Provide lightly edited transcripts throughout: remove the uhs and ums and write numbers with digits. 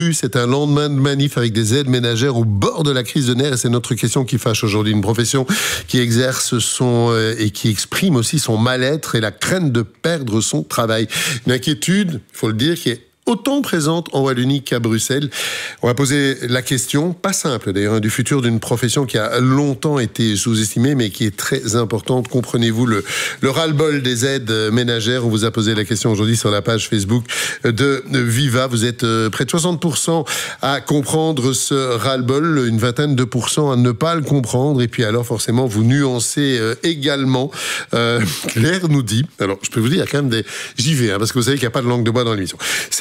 C'est un lendemain de manif avec des aides ménagères au bord de la crise de nerfs et c'est notre question qui fâche aujourd'hui. Une profession qui exerce et qui exprime aussi son mal-être et la crainte de perdre son travail. Une inquiétude, il faut le dire, qui est autant présente en Wallonie qu'à Bruxelles. On va poser la question, pas simple d'ailleurs, du futur d'une profession qui a longtemps été sous-estimée, mais qui est très importante. Comprenez-vous le ras-le-bol des aides ménagères? On vous a posé la question aujourd'hui sur la page Facebook de Viva. Vous êtes près de 60% à comprendre ce ras-le-bol, une vingtaine de pourcents à ne pas le comprendre. Et puis alors forcément, vous nuancez également. Claire nous dit, alors je peux vous dire, il y a quand même des... J'y vais, parce que vous savez qu'il n'y a pas de langue de bois dans l'émission.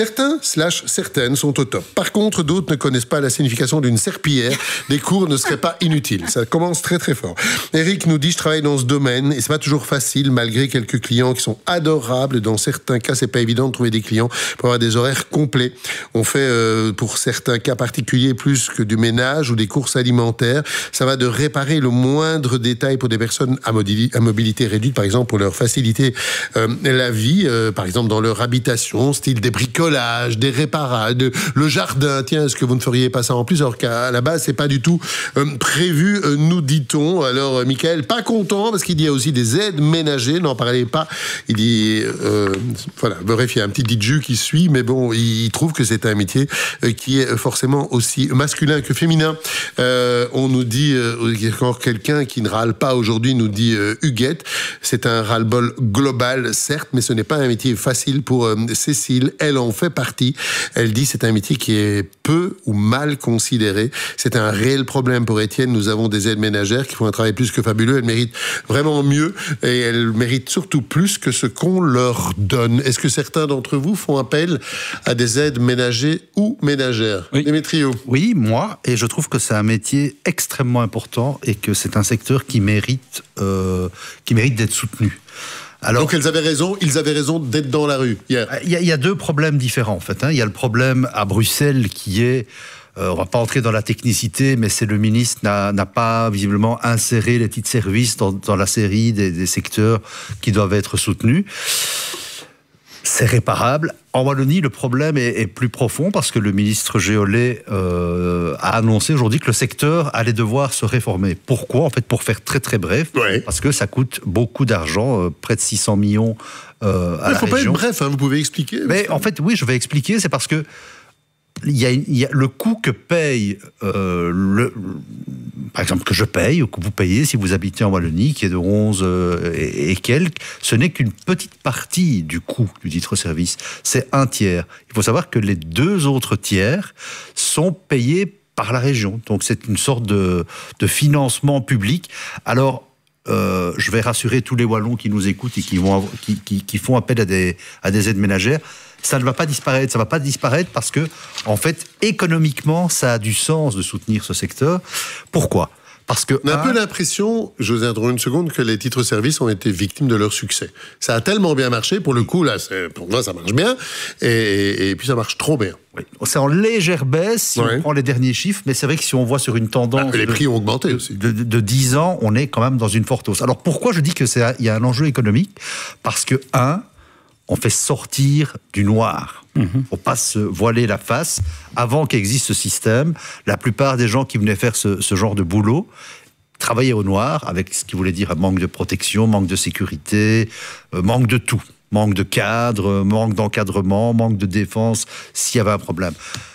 Certaines sont au top. Par contre, d'autres ne connaissent pas la signification d'une serpillière. Des cours ne seraient pas inutiles. Ça commence très très fort. Eric nous dit, je travaille dans ce domaine et c'est pas toujours facile, malgré quelques clients qui sont adorables. Dans certains cas, c'est pas évident de trouver des clients pour avoir des horaires complets. On fait, pour certains cas particuliers, plus que du ménage ou des courses alimentaires. Ça va de réparer le moindre détail pour des personnes à mobilité réduite, par exemple, pour leur faciliter la vie, par exemple dans leur habitation, style des bricolage, des réparages, le jardin. Tiens, est-ce que vous ne feriez pas ça en plus? Alors qu'à la base, c'est pas du tout prévu, nous dit-on. Alors, Michael, pas content, parce qu'il y a aussi des aides ménagères, n'en parlez pas. Il dit, voilà, bref, il y a un petit didju qui suit, mais bon, il trouve que c'est un métier qui est forcément aussi masculin que féminin. On nous dit, il y a encore quelqu'un qui ne râle pas aujourd'hui, nous dit Huguette. C'est un ras-le-bol global, certes, mais ce n'est pas un métier facile pour Cécile. Elle en fait partie. Elle dit c'est un métier qui est peu ou mal considéré. C'est un réel problème pour Étienne. Nous avons des aides ménagères qui font un travail plus que fabuleux. Elles méritent vraiment mieux et elles méritent surtout plus que ce qu'on leur donne. Est-ce que certains d'entre vous font appel à des aides ménagères ou ménagères? Oui. Démétrio? Oui, moi, et je trouve que c'est un métier extrêmement important et que c'est un secteur qui mérite d'être soutenu. Alors, donc ils avaient raison d'être dans la rue hier. Il y a deux problèmes différents en fait. Il y a le problème à Bruxelles qui est, on ne va pas entrer dans la technicité, mais c'est le ministre n'a pas visiblement inséré les titres services dans la série des secteurs qui doivent être soutenus. C'est réparable. En Wallonie, le problème est plus profond parce que le ministre Géolet a annoncé aujourd'hui que le secteur allait devoir se réformer. Pourquoi? En fait, pour faire très très bref, parce que ça coûte beaucoup d'argent, près de 600 millions à la région. Il ne faut pas être bref, vous pouvez expliquer. Mais en fait, oui, je vais expliquer. C'est parce que il y a le coût que paye, par exemple, que je paye, ou que vous payez si vous habitez en Wallonie, qui est de 11 et quelques, ce n'est qu'une petite partie du coût du titre-service. C'est un tiers. Il faut savoir que les deux autres tiers sont payés par la région. Donc c'est une sorte de financement public. Alors, je vais rassurer tous les Wallons qui nous écoutent et qui font appel à des aides ménagères. Ça ne va pas disparaître. Ça ne va pas disparaître parce que, en fait, économiquement, ça a du sens de soutenir ce secteur. Pourquoi? Parce que... On a un peu l'impression, je vous interromps une seconde, que les titres-services ont été victimes de leur succès. Ça a tellement bien marché, pour le coup, là, pour moi, ça marche bien, et puis ça marche trop bien. Oui. C'est en légère baisse, si on prend les derniers chiffres, mais c'est vrai que si on voit sur une tendance... les prix ont augmenté aussi. De 10 ans, on est quand même dans une forte hausse. Alors, pourquoi je dis qu'il y a un enjeu économique? Parce que, on fait sortir du noir. Il ne faut pas se voiler la face. Avant qu'existe ce système, la plupart des gens qui venaient faire ce genre de boulot travaillaient au noir, avec ce qui voulait dire manque de protection, manque de sécurité, manque de tout. Manque de cadre, manque d'encadrement, manque de défense, s'il y avait un problème.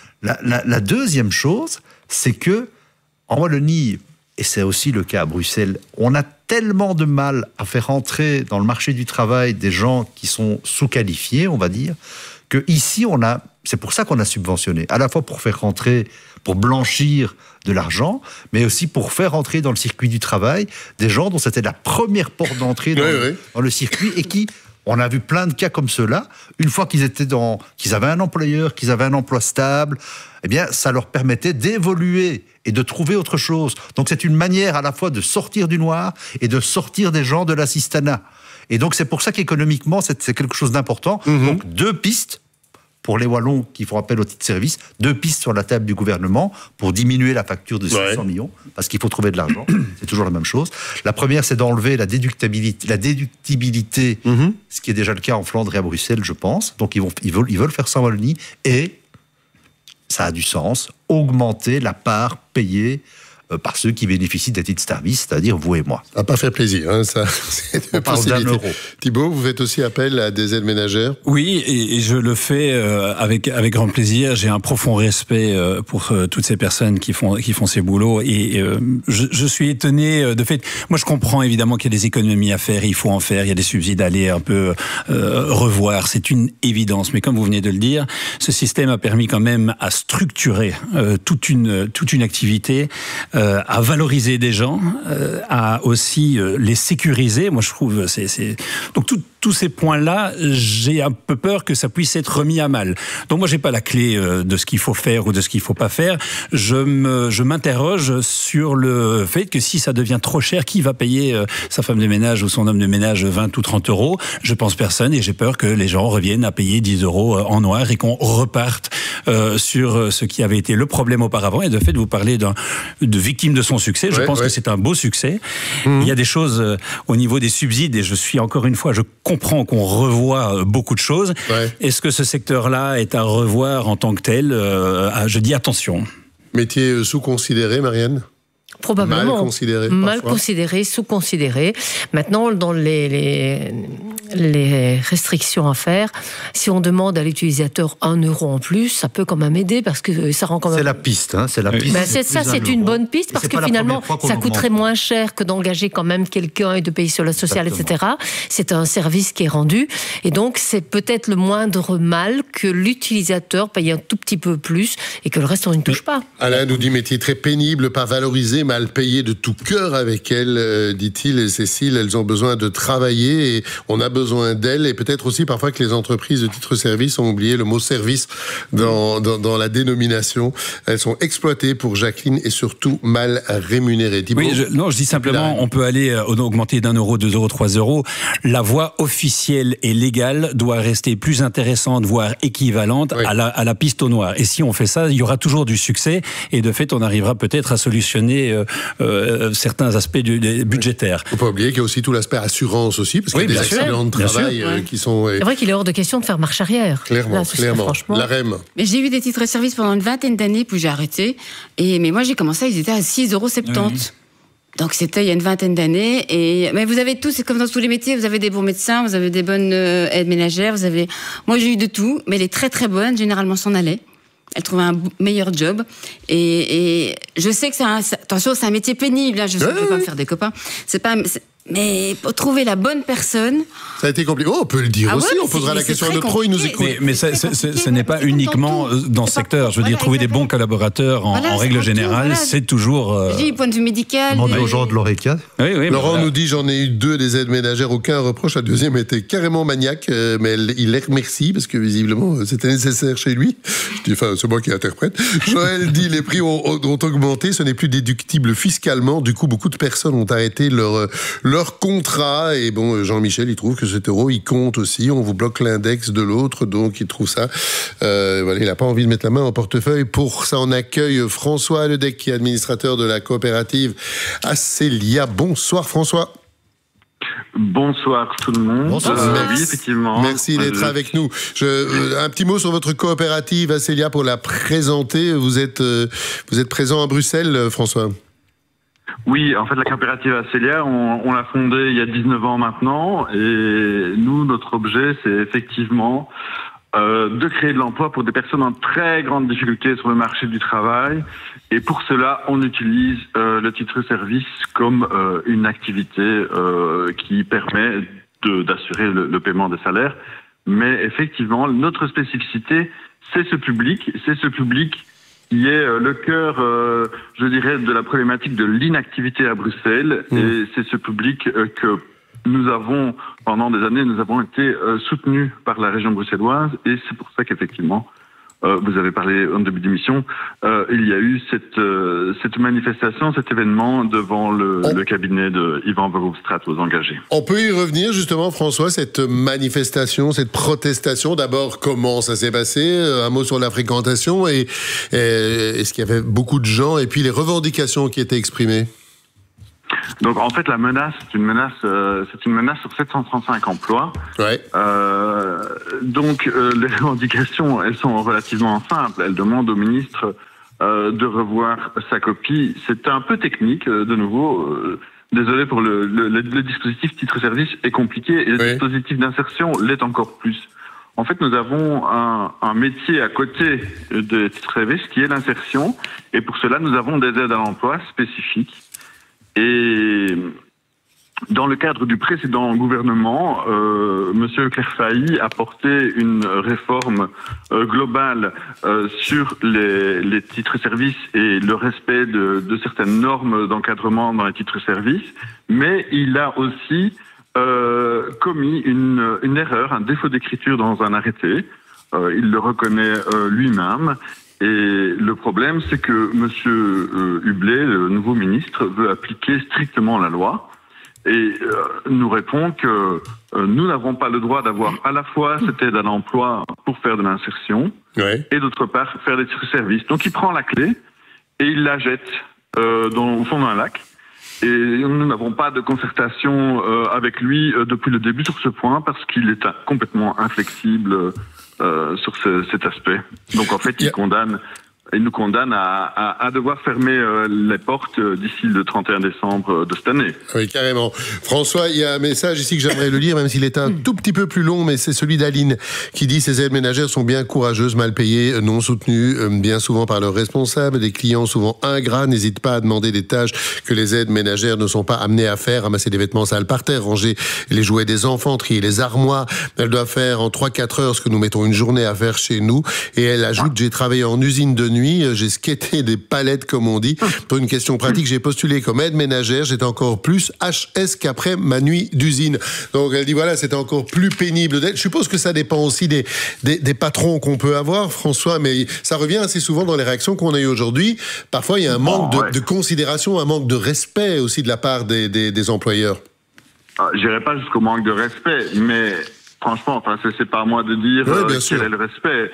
La deuxième chose, c'est que en Wallonie, et c'est aussi le cas à Bruxelles, on a tellement de mal à faire entrer dans le marché du travail des gens qui sont sous-qualifiés, on va dire, que ici c'est pour ça qu'on a subventionné, à la fois pour faire rentrer, pour blanchir de l'argent, mais aussi pour faire rentrer dans le circuit du travail des gens dont c'était la première porte d'entrée dans le circuit et qui... On a vu plein de cas comme ceux-là. Une fois qu'ils avaient un employeur, qu'ils avaient un emploi stable, eh bien, ça leur permettait d'évoluer et de trouver autre chose. Donc, c'est une manière à la fois de sortir du noir et de sortir des gens de l'assistanat. Et donc, c'est pour ça qu'économiquement, c'est quelque chose d'important. Donc, deux pistes pour les Wallons qui font appel au titre service, 2 pistes sur la table du gouvernement pour diminuer la facture de 600 millions, parce qu'il faut trouver de l'argent, c'est toujours la même chose. La première, c'est d'enlever la déductibilité, ce qui est déjà le cas en Flandre et à Bruxelles, je pense. Donc ils veulent faire ça en Wallonie, et ça a du sens, augmenter la part payée par ceux qui bénéficient des titres-service, c'est-à-dire vous et moi. Ça n'a pas fait plaisir, hein, ça. On parle d'1 euro. Thibault, vous faites aussi appel à des aides ménagères? Oui, et je le fais avec grand plaisir. J'ai un profond respect pour toutes ces personnes qui font ces boulots, et je suis étonné de fait. Moi, je comprends évidemment qu'il y a des économies à faire, il faut en faire, il y a des subsides à aller un peu revoir, c'est une évidence. Mais comme vous venez de le dire, ce système a permis quand même à structurer toute une activité, à valoriser des gens, à aussi les sécuriser. Moi, je trouve donc tous ces points-là, j'ai un peu peur que ça puisse être remis à mal. Donc moi, j'ai pas la clé de ce qu'il faut faire ou de ce qu'il faut pas faire. Je m'interroge sur le fait que si ça devient trop cher, qui va payer sa femme de ménage ou son homme de ménage 20 ou 30 euros? Je pense personne, et j'ai peur que les gens reviennent à payer 10 euros en noir et qu'on reparte sur ce qui avait été le problème auparavant. Et de fait, vous parlez de victime de son succès. Je pense que c'est un beau succès. Il y a des choses au niveau des subsides, et je comprends qu'on revoit beaucoup de choses. Est-ce que ce secteur-là est à revoir en tant que tel? Je dis attention. Métier sous-considéré, Marianne? Probablement. Mal considéré, sous-considéré. Maintenant, dans les restrictions à faire, si on demande à l'utilisateur 1 euro en plus, ça peut quand même aider, parce que ça rend quand même... C'est la piste, hein, c'est la piste. C'est une bonne piste, parce que finalement, ça coûterait moins cher que d'engager quand même quelqu'un et de payer sur la sociale, etc. C'est un service qui est rendu, et donc c'est peut-être le moindre mal que l'utilisateur paye un tout petit peu plus, et que le reste, on ne touche pas. Alain nous dit métier très pénible, pas valorisé, mal payé de tout cœur avec elles, dit-il. Et Cécile, elles ont besoin de travailler, et on a besoin d'elles, et peut-être aussi parfois que les entreprises de titre-service ont oublié le mot service dans la dénomination. Elles sont exploitées pour Jacqueline, et surtout mal rémunérées. Thibault, oui, je dis simplement, on peut aller augmenter d'1 euro, 2 euros, 3 euros. La voie officielle et légale doit rester plus intéressante, voire équivalente à la piste au noir. Et si on fait ça, il y aura toujours du succès, et de fait, on arrivera peut-être à solutionner certains aspects budgétaires. Il ne faut pas oublier qu'il y a aussi tout l'aspect assurance aussi, parce qu'il y a des accidents de travail qui sont... C'est vrai qu'il est hors de question de faire marche arrière. Clairement. La REM. Mais j'ai eu des titres de service pendant une vingtaine d'années, puis j'ai arrêté. Mais moi, j'ai commencé, ils étaient à 6,70 €. Donc c'était il y a une vingtaine d'années. Mais vous avez tout, c'est comme dans tous les métiers, vous avez des bons médecins, vous avez des bonnes aides ménagères, moi j'ai eu de tout, mais les très très bonnes, généralement s'en allaient. Elle trouvait un meilleur job, et je sais que attention, c'est un métier pénible, là, je sais que je vais pas me faire des copains, mais pour trouver la bonne personne... Ça a été compliqué. On peut le dire aussi, on posera la question à notre pro, il nous écoute. Mais ce n'est pas uniquement dans ce secteur. Je veux dire, trouver des bons collaborateurs en règle générale, c'est toujours... Je dis, point de vue médical... Demandez aux gens de l'ORECA. Laurent nous dit, j'en ai eu 2 des aides ménagères, aucun reproche. La deuxième était carrément maniaque, mais il les remercie, parce que visiblement, c'était nécessaire chez lui. Je dis, c'est moi qui interprète. Joël dit, les prix ont augmenté, ce n'est plus déductible fiscalement. Du coup, beaucoup de personnes ont arrêté leur contrat, et bon, Jean-Michel, il trouve que cet euro, il compte aussi, on vous bloque l'index de l'autre, donc il trouve ça, il n'a pas envie de mettre la main en portefeuille. Pour ça, on accueille François Ledec, qui est administrateur de la coopérative Acélia. Bonsoir François. Bonsoir tout le monde. Bonsoir. Oui, effectivement. Merci d'être avec nous. Un petit mot sur votre coopérative Acélia pour la présenter. Vous êtes présent à Bruxelles, François. Oui, en fait, la coopérative Acélia, on l'a fondée il y a 19 ans maintenant, et nous, notre objet, c'est effectivement de créer de l'emploi pour des personnes en très grande difficulté sur le marché du travail, et pour cela, on utilise le titre-service comme une activité qui permet d'assurer le paiement des salaires. Mais effectivement, notre spécificité, c'est ce public qui est le cœur, je dirais, de la problématique de l'inactivité à Bruxelles. Et c'est ce public que nous avons, pendant des années, nous avons été soutenus par la région bruxelloise. Et c'est pour ça qu'effectivement, vous avez parlé en début d'émission, il y a eu cette manifestation, cet événement devant le cabinet de Yvan Verhofstadt aux engagés. On peut y revenir justement, François, cette manifestation, cette protestation. D'abord, comment ça s'est passé? Un mot sur la fréquentation, et est-ce qu'il y avait beaucoup de gens, et puis les revendications qui étaient exprimées? Donc en fait la menace, c'est une menace sur 735 emplois. Ouais. Donc les revendications, elles sont relativement simples. Elles demandent au ministre de revoir sa copie. C'est un peu technique, de nouveau. Désolé pour le dispositif titre-service est compliqué et le dispositif d'insertion l'est encore plus. En fait, nous avons un métier à côté de titre-service qui est l'insertion, et pour cela, nous avons des aides à l'emploi spécifiques. Et dans le cadre du précédent gouvernement, Monsieur Clerfailly a porté une réforme globale sur les titres-services et le respect de certaines normes d'encadrement dans les titres-services, mais il a aussi commis une erreur, un défaut d'écriture dans un arrêté. Il le reconnaît lui-même. Et le problème, c'est que Monsieur Hublet, le nouveau ministre, veut appliquer strictement la loi et nous répond que nous n'avons pas le droit d'avoir à la fois cette aide à l'emploi pour faire de l'insertion et d'autre part faire des titres-services. Donc il prend la clé et il la jette au fond d'un lac. Et nous n'avons pas de concertation avec lui depuis le début sur ce point parce qu'il est complètement inflexible sur cet aspect. Donc en fait, il nous condamne à devoir fermer les portes d'ici le 31 décembre de cette année. Oui, carrément. François, il y a un message ici que j'aimerais le lire, même s'il est un tout petit peu plus long, mais c'est celui d'Aline qui dit « Ces aides ménagères sont bien courageuses, mal payées, non soutenues, bien souvent par leurs responsables. Les clients, souvent ingrats, n'hésitent pas à demander des tâches que les aides ménagères ne sont pas amenées à faire, ramasser des vêtements sales par terre, ranger les jouets des enfants, trier les armoires. Elles doivent faire en 3-4 heures ce que nous mettons une journée à faire chez nous. » Et elle ajoute « J'ai travaillé en usine de nuit, j'ai skaté des palettes, comme on dit. Pour une question pratique, j'ai postulé comme aide ménagère. J'étais encore plus HS qu'après ma nuit d'usine. » Donc elle dit voilà, c'était encore plus pénible. Je suppose que ça dépend aussi des patrons qu'on peut avoir, François, mais ça revient assez souvent dans les réactions qu'on a eues aujourd'hui. Parfois, il y a un manque de considération, un manque de respect aussi de la part des employeurs. J'irai pas jusqu'au manque de respect, mais franchement, c'est pas à moi de dire quel est le respect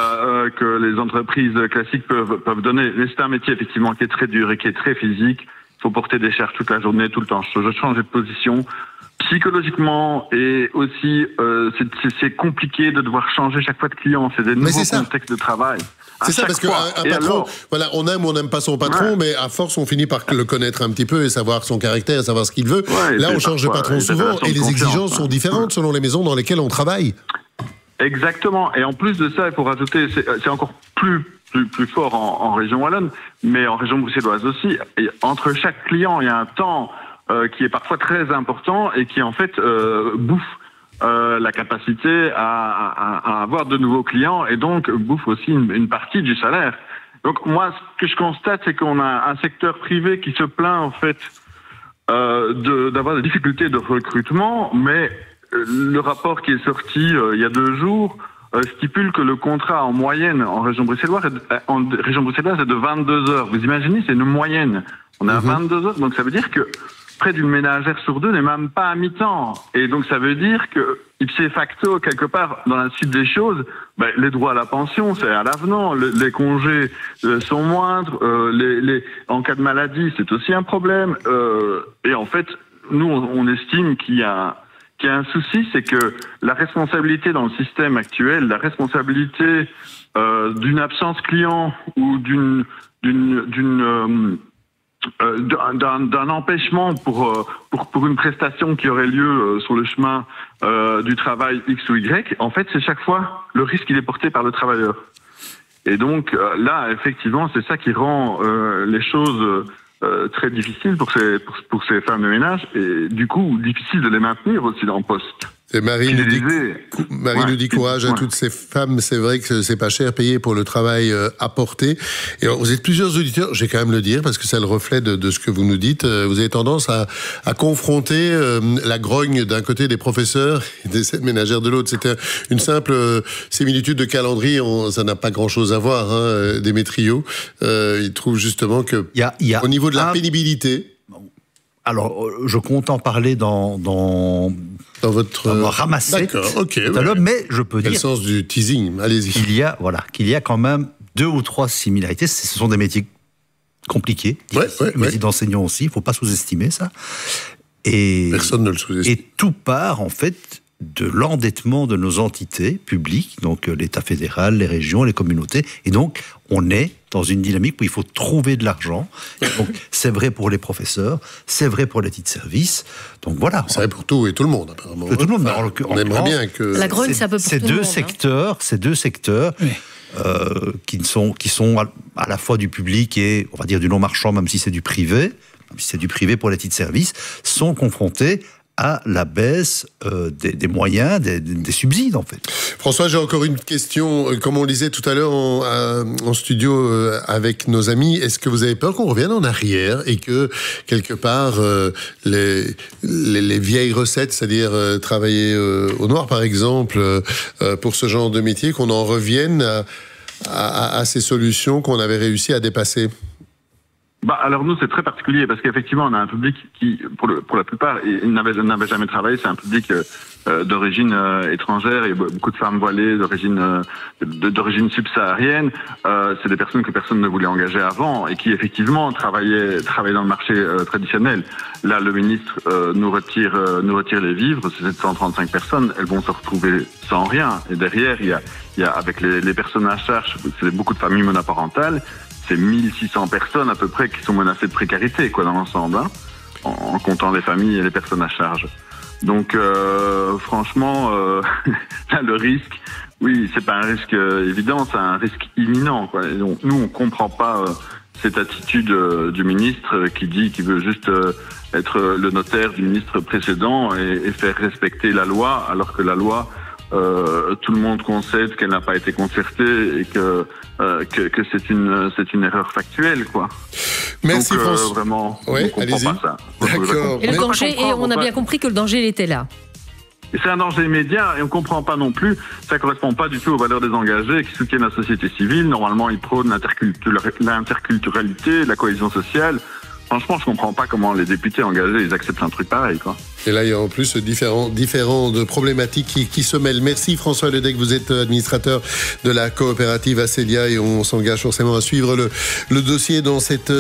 que les entreprises classiques peuvent donner. Mais c'est un métier effectivement qui est très dur et qui est très physique. Il faut porter des charges toute la journée, tout le temps. Je changeais de position. Psychologiquement et aussi, c'est compliqué de devoir changer chaque fois de client. C'est des nouveaux contextes de travail. C'est ça, parce qu'un patron, voilà, on aime ou on n'aime pas son patron, mais à force, on finit par le connaître un petit peu et savoir son caractère, savoir ce qu'il veut. Là, on change de patron souvent et les exigences sont différentes selon les maisons dans lesquelles on travaille. Exactement. Et en plus de ça, il faut rajouter, c'est encore plus fort en région wallonne, mais en région bruxelloise aussi. Et entre chaque client, il y a un temps qui est parfois très important et qui en fait bouffe la capacité à avoir de nouveaux clients et donc bouffe aussi une partie du salaire. Donc moi, ce que je constate, c'est qu'on a un secteur privé qui se plaint en fait d'avoir des difficultés de recrutement, mais le rapport qui est sorti il y a 2 jours stipule que le contrat en moyenne en région bruxelloise est de 22 heures. Vous imaginez, c'est une moyenne. On est à 22 heures, donc ça veut dire que près d'une ménagère sur 2 n'est même pas à mi-temps. Et donc ça veut dire que, ipso facto, quelque part, dans la suite des choses, les droits à la pension, c'est à l'avenant, les congés sont moindres, en cas de maladie, c'est aussi un problème. Et en fait, nous, on estime qu'il y a un souci, c'est que la responsabilité dans le système actuel, la responsabilité d'une absence client ou d'un empêchement pour une prestation qui aurait lieu sur le chemin du travail X ou Y, en fait, c'est chaque fois le risque qui est porté par le travailleur. Et donc là, effectivement, c'est ça qui rend les choses très difficiles pour ces femmes de ménage et du coup difficile de les maintenir aussi dans le poste. Et Marie nous dit courage à toutes ces femmes. C'est vrai que c'est pas cher payé pour le travail apporté. Et alors, vous êtes plusieurs auditeurs, j'ai quand même le dire, parce que c'est le reflet de ce que vous nous dites. Vous avez tendance à confronter la grogne d'un côté des professeurs et des aides ménagères de l'autre. C'était une simple similitude de calendrier. Ça n'a pas grand-chose à voir, hein, des métriaux. Ils trouvent justement que au niveau de la pénibilité... Alors, je compte en parler dans votre ramassé. D'accord, ok. Mais je peux dire... Quel sens du teasing, allez-y. Qu'il y a quand même 2 ou 3 similarités. Ce sont des métiers compliqué, mais d'enseignants aussi, il ne faut pas sous-estimer ça. Et personne ne le sous-estime. Et tout part, en fait, de l'endettement de nos entités publiques, donc l'État fédéral, les régions, les communautés. Et donc, on est dans une dynamique où il faut trouver de l'argent. Et donc, c'est vrai pour les professeurs, c'est vrai pour les titres-services. Donc voilà. C'est vrai pour tout et tout le monde, apparemment. Tout le monde. On aimerait bien que... La grogne, c'est un peu pour tout le monde. Ces deux secteurs... Oui. Qui sont à la fois du public et, on va dire, du non-marchand, même si c'est du privé pour les titres-services, sont confrontés à la baisse des moyens, des subsides, en fait. François, j'ai encore une question. Comme on le disait tout à l'heure en studio avec nos amis, est-ce que vous avez peur qu'on revienne en arrière et que, quelque part, les vieilles recettes, c'est-à-dire travailler au noir, par exemple, pour ce genre de métier, qu'on en revienne à ces solutions qu'on avait réussi à dépasser? Alors nous, c'est très particulier parce qu'effectivement, on a un public qui, pour la plupart, n'avait jamais travaillé. C'est un public d'origine étrangère et beaucoup de femmes voilées d'origine subsaharienne. C'est des personnes que personne ne voulait engager avant et qui effectivement travaillaient dans le marché traditionnel. Là, le ministre nous retire les vivres. C'est 735 personnes. Elles vont se retrouver sans rien. Et derrière, il y a avec les personnes à charge, c'est beaucoup de familles monoparentales. C'est 1600 personnes à peu près qui sont menacées de précarité, dans l'ensemble, en comptant les familles et les personnes à charge. Donc, franchement, là, le risque, oui, c'est pas un risque évident, c'est un risque imminent, Et donc, nous, on comprend pas cette attitude du ministre qui veut juste être le notaire du ministre précédent et faire respecter la loi, alors que la loi, tout le monde concède qu'elle n'a pas été concertée et que c'est une erreur factuelle, Merci donc, François. Vraiment, oui, on comprend pas ça. D'accord. Et le danger, on a bien compris que le danger, il était là. Et c'est un danger immédiat et on comprend pas non plus. Ça correspond pas du tout aux valeurs des engagés qui soutiennent la société civile. Normalement, ils prônent l'interculturalité, la cohésion sociale. Franchement, je comprends pas comment les députés engagés, ils acceptent un truc pareil, Et là, il y a en plus différentes problématiques qui se mêlent. Merci François Ledec, vous êtes administrateur de la coopérative Acelia et on s'engage forcément à suivre le dossier dans cette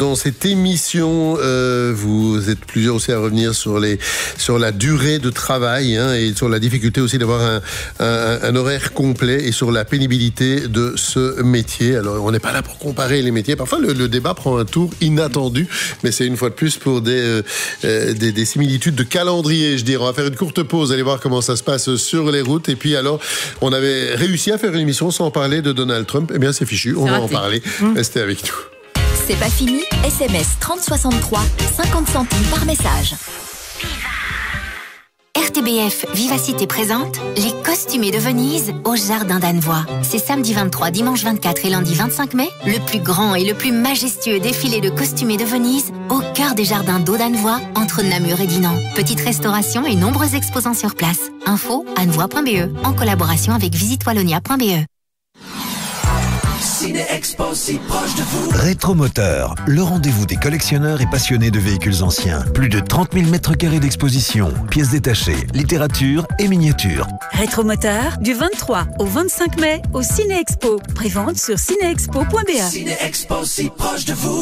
émission. Vous êtes plusieurs aussi à revenir sur la durée de travail et sur la difficulté aussi d'avoir un horaire complet et sur la pénibilité de ce métier. Alors, on n'est pas là pour comparer les métiers. Parfois, le débat prend un tour inattendu, mais c'est une fois de plus pour des similitudes de calendrier, je dirais. On va faire une courte pause, allez voir comment ça se passe sur les routes. Et puis alors, on avait réussi à faire une émission sans parler de Donald Trump. Eh bien, c'est fichu, on va en parler. Restez avec nous. C'est pas fini, SMS 3063, 50 centimes par message. RTBF Vivacité présente les Costumés de Venise au Jardin d'Annevoie. C'est samedi 23, dimanche 24 et lundi 25 mai, le plus grand et le plus majestueux défilé de Costumés de Venise au cœur des jardins d'eau d'Annevoie, entre Namur et Dinan. Petite restauration et nombreux exposants sur place. Info annevoie.be en collaboration avec visitewallonia.be. Ciné-Expo, si proche de vous. Rétromoteur, le rendez-vous des collectionneurs et passionnés de véhicules anciens. Plus de 30 000 mètres carrés d'exposition, pièces détachées, littérature et miniatures. Rétromoteur, du 23 au 25 mai au Ciné-Expo. Prévente sur cinéexpo.be. Ciné-Expo, si proche de vous.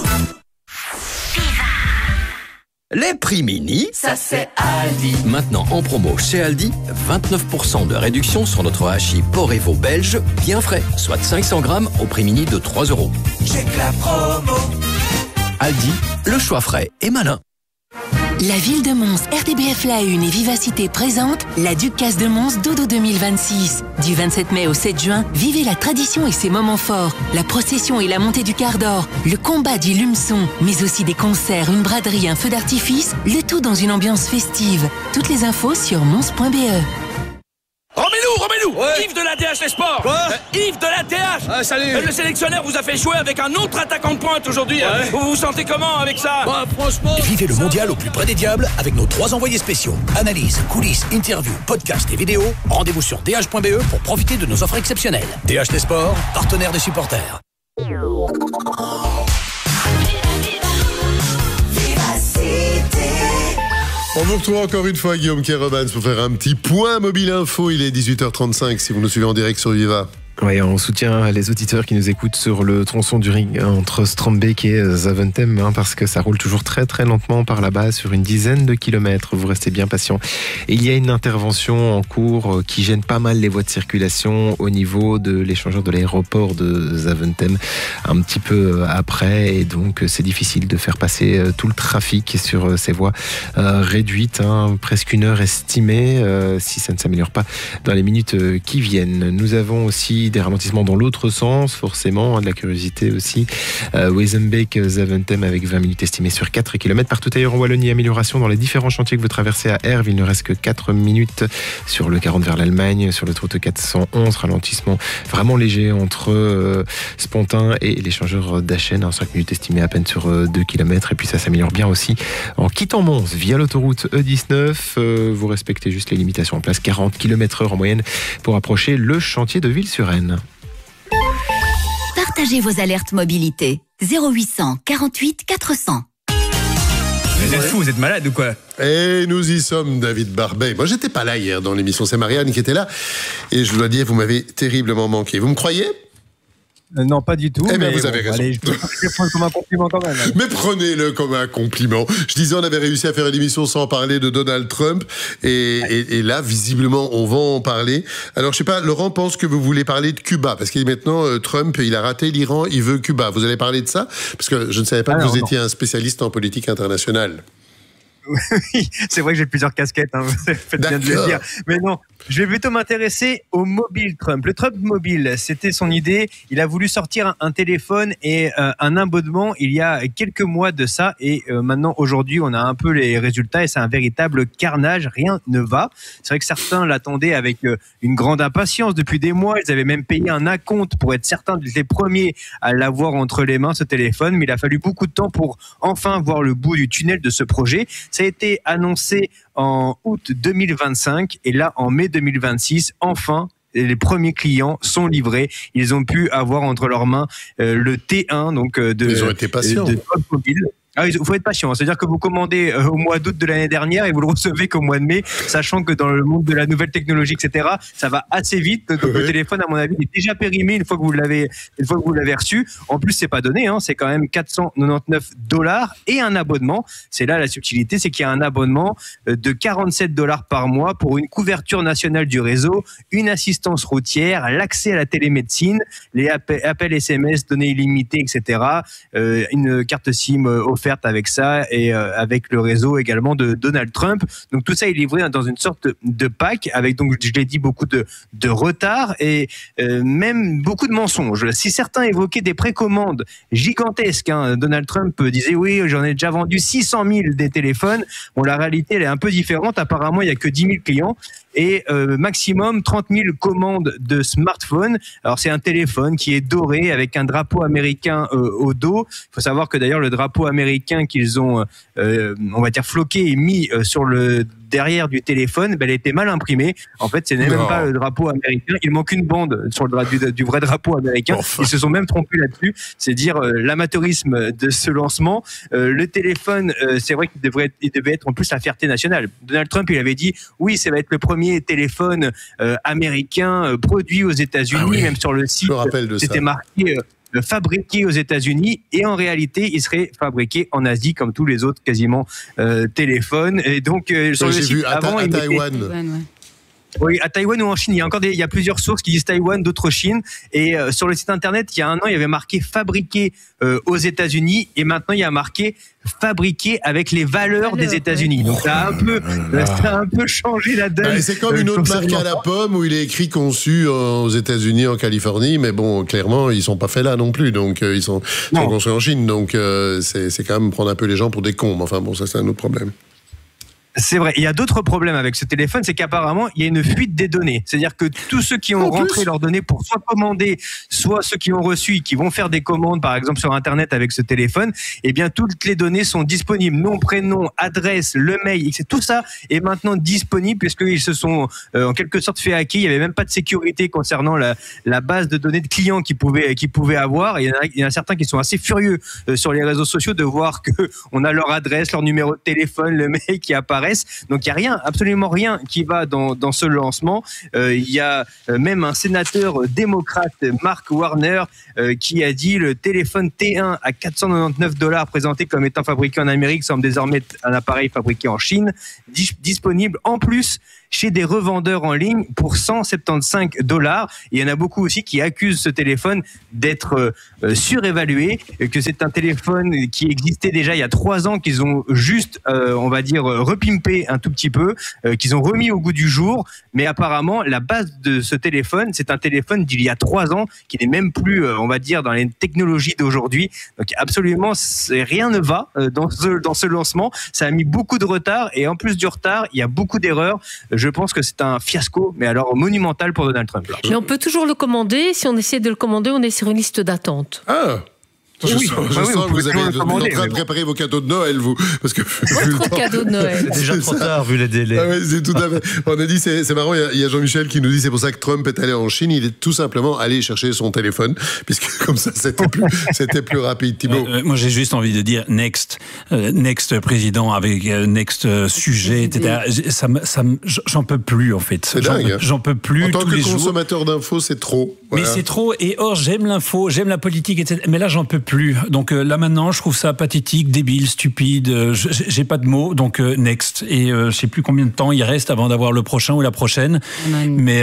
Les prix mini, ça c'est Aldi. Maintenant en promo chez Aldi, 29% de réduction sur notre hachis porc et veau belge, bien frais, soit 500 grammes au prix mini de 3 €. Check la promo. Aldi, le choix frais et malin. La ville de Mons, RTBF La Une et Vivacité présente la Ducasse de Mons Dodo 2026. Du 27 mai au 7 juin, vivez la tradition et ses moments forts. La procession et la montée du quart d'or, le combat du lumeçon, mais aussi des concerts, une braderie, un feu d'artifice, le tout dans une ambiance festive. Toutes les infos sur mons.be. Remets-nous ouais. Yves de la DH Les Sports. Quoi Yves de la DH. Salut. Le sélectionneur vous a fait jouer avec un autre attaquant de pointe aujourd'hui. Ouais. Vous vous sentez comment avec ça? Franchement... Vivez le mondial au plus près des diables avec nos 3 envoyés spéciaux. Analyse, coulisses, interviews, podcasts et vidéos. Rendez-vous sur dh.be pour profiter de nos offres exceptionnelles. DH Les Sports, partenaire des supporters. On vous retrouve encore une fois, Guillaume Kerobans, pour faire un petit point mobile info. Il est 18h35 si vous nous suivez en direct sur Viva. Oui, on soutient les auditeurs qui nous écoutent sur le tronçon du ring entre Strombeek et Zaventem, parce que ça roule toujours très très lentement par là-bas sur une dizaine de kilomètres. Vous restez bien patient. Et il y a une intervention en cours qui gêne pas mal les voies de circulation au niveau de l'échangeur de l'aéroport de Zaventem un petit peu après, et donc c'est difficile de faire passer tout le trafic sur ces voies réduites, presque 1 heure estimée si ça ne s'améliore pas dans les minutes qui viennent. Nous avons aussi des ralentissements dans l'autre sens, forcément, de la curiosité aussi. Wezenbeek, Zaventem avec 20 minutes estimées sur 4 km. Partout ailleurs en Wallonie, amélioration dans les différents chantiers que vous traversez à Herve. Il ne reste que 4 minutes sur le 40 vers l'Allemagne, sur le route 411. Ralentissement vraiment léger entre Spontin et l'échangeur d'Achen. 5 minutes estimées à peine sur 2 km. Et puis ça s'améliore bien aussi en quittant Mons via l'autoroute E19. Vous respectez juste les limitations en place. 40 km/h en moyenne pour approcher le chantier de Ville-sur-Aisne. Partagez vos alertes mobilité. 0800 48 400. Vous êtes fous, vous êtes malade ou quoi? Et nous y sommes, David Barbet. Moi, j'étais pas là hier dans l'émission, c'est Marianne qui était là. Et je dois dire, vous m'avez terriblement manqué. Vous me croyez ? Non, pas du tout. Eh bien, vous avez raison. Allez, je vais le prendre comme un compliment quand même. Mais prenez-le comme un compliment. Je disais, on avait réussi à faire une émission sans parler de Donald Trump. Et là, visiblement, on va en parler. Alors, je sais pas, Laurent pense que vous voulez parler de Cuba. Parce que maintenant, Trump, il a raté l'Iran, il veut Cuba. Vous allez parler de ça ? Parce que je ne savais pas que vous étiez un spécialiste en politique internationale. Oui, c'est vrai que j'ai plusieurs casquettes, faites bien de le dire. Mais non, je vais plutôt m'intéresser au mobile Trump. Le Trump mobile, c'était son idée. Il a voulu sortir un téléphone et un abonnement il y a quelques mois de ça. Et maintenant, aujourd'hui, on a un peu les résultats et c'est un véritable carnage. Rien ne va. C'est vrai que certains l'attendaient avec une grande impatience depuis des mois. Ils avaient même payé un acompte pour être certains d'être les premiers à l'avoir entre les mains, ce téléphone. Mais il a fallu beaucoup de temps pour enfin voir le bout du tunnel de ce projet. Ça a été annoncé en août 2025 et là, en mai 2026, enfin, les premiers clients sont livrés. Ils ont pu avoir entre leurs mains le T1, donc ils ont été patients. De Trump mobile. Il faut être patient, c'est-à-dire que vous commandez au mois d'août de l'année dernière et vous le recevez qu'au mois de mai, sachant que dans le monde de la nouvelle technologie, etc., ça va assez vite. Donc le téléphone, à mon avis, est déjà périmé une fois que vous l'avez reçu. En plus, c'est pas donné, c'est quand même $499 et un abonnement. C'est là la subtilité, c'est qu'il y a un abonnement de $47 par mois pour une couverture nationale du réseau, une assistance routière, l'accès à la télémédecine, les appels SMS, données illimitées, etc., une carte SIM offerte avec ça et avec le réseau également de Donald Trump. Donc tout ça est livré dans une sorte de pack avec, donc je l'ai dit, beaucoup de retard et même beaucoup de mensonges. Si certains évoquaient des précommandes gigantesques, Donald Trump disait oui, j'en ai déjà vendu 600 000 des téléphones. Bon, la réalité elle est un peu différente. Apparemment, il y a que 10 000 clients et maximum 30 000 commandes de smartphones. Alors c'est un téléphone qui est doré avec un drapeau américain au dos. Il faut savoir que d'ailleurs le drapeau américain qu'ils ont, on va dire, floqué et mis sur le derrière du téléphone, elle était mal imprimée. En fait, ce n'est même pas le drapeau américain. Il manque une bande sur le du vrai drapeau américain. Ils se sont même trompés là-dessus. C'est dire l'amateurisme de ce lancement. Le téléphone, c'est vrai qu'il devait être en plus la fierté nationale. Donald Trump, il avait dit oui, ça va être le premier téléphone américain produit aux États-Unis. Même sur le site, c'était marqué fabriqué aux États-Unis et en réalité il serait fabriqué en Asie comme tous les autres quasiment téléphones. Et donc sur le site avant à Taïwan. Oui, à Taïwan ou en Chine. Il y a plusieurs sources qui disent Taïwan, d'autres Chine. Et sur le site internet, il y a un an, il y avait marqué fabriqué aux États-Unis et maintenant il y a marqué fabriqué avec les valeurs des États-Unis. Donc ça a un peu changé la donne. C'est comme une autre marque à la pomme où il est écrit conçu aux États-Unis, en Californie, mais bon, clairement, ils sont pas faits là non plus. Donc ils sont construits en Chine. Donc c'est quand même prendre un peu les gens pour des cons. Enfin bon, ça c'est un autre problème. C'est vrai. Il y a d'autres problèmes avec ce téléphone, c'est qu'apparemment, il y a une fuite des données. C'est-à-dire que tous ceux qui ont rentré leurs données pour soit commander, soit ceux qui ont reçu et qui vont faire des commandes, par exemple, sur Internet avec ce téléphone, eh bien, toutes les données sont disponibles. Nom, prénom, adresse, le mail, tout ça est maintenant disponible puisqu'ils se sont, en quelque sorte, fait hacker. Il n'y avait même pas de sécurité concernant la base de données de clients qu'ils pouvaient avoir. Et il y en a certains qui sont assez furieux sur les réseaux sociaux de voir que on a leur adresse, leur numéro de téléphone, le mail qui apparaît. presse. Donc il y a rien, absolument rien qui va dans ce lancement. Il y a même un sénateur démocrate, Mark Warner, qui a dit le téléphone T1 à $499 présenté comme étant fabriqué en Amérique semble désormais un appareil fabriqué en Chine, disponible en plus chez des revendeurs en ligne pour $175. Il y en a beaucoup aussi qui accusent ce téléphone d'être surévalué, que c'est un téléphone qui existait déjà il y a 3 ans, qu'ils ont juste, on va dire, repimpé un tout petit peu, qu'ils ont remis au goût du jour. Mais apparemment, la base de ce téléphone, c'est un téléphone d'il y a 3 ans, qui n'est même plus, on va dire, dans les technologies d'aujourd'hui. Donc absolument, rien ne va dans ce lancement. Ça a mis beaucoup de retard, et en plus du retard, il y a beaucoup d'erreurs. Je pense que c'est un fiasco, mais alors monumental pour Donald Trump. Là. Mais on peut toujours le commander. Si on essaie de le commander, on est sur une liste d'attente. Ah! Je sens que vous êtes en train de préparer vos cadeaux de Noël, vous. Parce que votre cadeau de Noël. C'est déjà trop tard, vu les délais. Ah ouais, c'est tout à fait. On a dit, c'est marrant, il y a Jean-Michel qui nous dit, c'est pour ça que Trump est allé en Chine. Il est tout simplement allé chercher son téléphone, puisque comme ça, c'était plus rapide. Thibaut. Moi, j'ai juste envie de dire next président avec next sujet, etc. J'en peux plus, en fait. C'est dingue. J'en peux plus. En tant que consommateur d'infos, c'est trop. Voilà. Mais c'est trop. Et or, j'aime l'info, j'aime la politique, etc. Mais là, j'en peux plus. Donc là maintenant, je trouve ça pathétique, débile, stupide. J'ai pas de mots. Donc next. Et je sais plus combien de temps il reste avant d'avoir le prochain ou la prochaine. Mais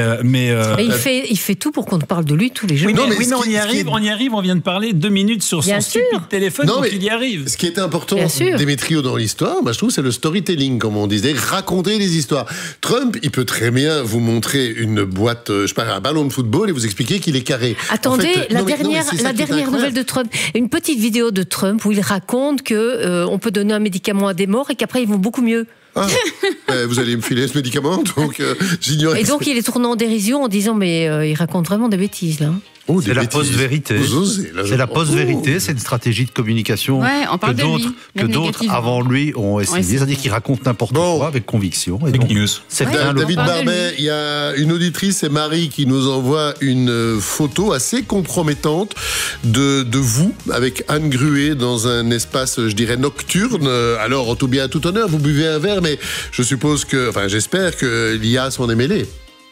il fait tout pour qu'on parle de lui tous les jours. Oui, mais on y arrive. On vient de parler 2 minutes sur son stupide téléphone. Donc il y arrive. Ce qui est important, Démétrio, dans l'histoire, je trouve, c'est le storytelling, comme on disait, raconter des histoires. Trump, il peut très bien vous montrer une boîte, un ballon de football et vous expliquer qu'il est carré. Attendez, en fait, la dernière nouvelle de Trump, une petite vidéo de Trump où il raconte que on peut donner un médicament à des morts et qu'après ils vont beaucoup mieux. Ah, vous allez me filer ce médicament, donc j'ignorais. Et donc il est tourné en dérision en disant mais il raconte vraiment des bêtises là. Oh, c'est la post-vérité. C'est la post-vérité, c'est une stratégie de communication que d'autres avant lui ont essayé. C'est-à-dire qu'il raconte n'importe quoi avec conviction. Fake news. David Barbet, il y a une auditrice, c'est Marie, qui nous envoie une photo assez compromettante de vous avec Anne Gruet dans un espace, je dirais, nocturne. Alors, en tout bien, tout honneur, vous buvez un verre, mais je suppose j'espère que l'IA s'en est mêlée.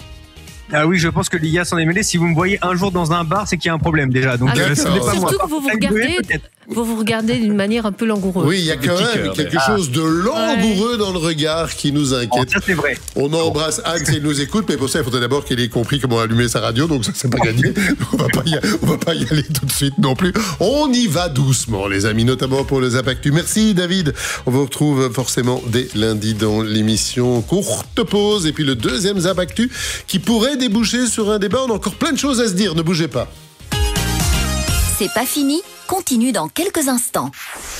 Ah oui, je pense que l'IA s'en est mêlée. Si vous me voyez un jour dans un bar, c'est qu'il y a un problème déjà. Donc, surtout que vous vous regardez d'une manière un peu langoureuse. Oui, il y a quand même quelque chose de langoureux dans le regard qui nous inquiète. Ça, c'est vrai. On embrasse Anne si elle nous écoute, mais pour ça, il faudrait d'abord qu'elle ait compris comment allumer sa radio, donc ça, c'est pas gagné. On va pas y aller tout de suite non plus. On y va doucement, les amis, notamment pour le Zap Actu. Merci, David. On vous retrouve forcément dès lundi dans l'émission. Courte pause, et puis le deuxième Zap Actu qui pourrait déboucher sur un débat. On a encore plein de choses à se dire, ne bougez pas. C'est pas fini, continue dans quelques instants.